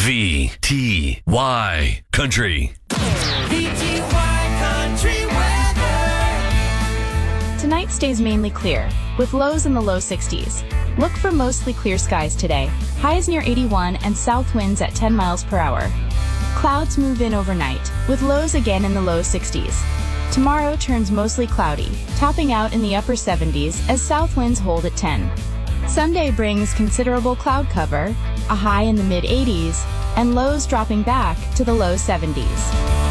VTY Country. VTY Country weather. Tonight stays mainly clear, with lows in the low 60s. Look for mostly clear skies today, highs near 81 and south winds at 10 miles per hour. Clouds move in overnight, with lows again in the low 60s. Tomorrow turns mostly cloudy, topping out in the upper 70s as south winds hold at 10. Sunday brings considerable cloud cover, a high in the mid-80s, and lows dropping back to the low 70s.